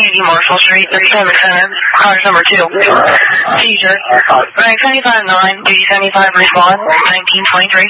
280 Marshall Street, 37 Center, cars number 2. Seizure. Right, 75-9, duty 75, respond, 1923.